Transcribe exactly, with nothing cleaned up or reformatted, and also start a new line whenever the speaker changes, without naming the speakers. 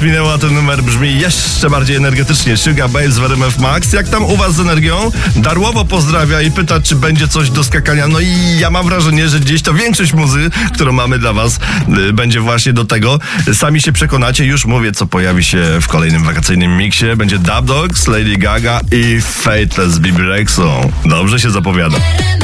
minęło, a ten numer brzmi jeszcze bardziej energetycznie. Sugar Babes w R M F Max. Jak tam u was z energią? Darłowo pozdrawia i pyta, czy będzie coś do skakania. No i ja mam wrażenie, że gdzieś to większość muzy, którą mamy dla was, y, będzie właśnie do tego. Sami się przekonacie, już mówię, co pojawi się w kolejnym wakacyjnym miksie. Będzie Dub Dogs, Lady Gaga i Fateless z Bebe Rexha. Dobrze się zapowiada.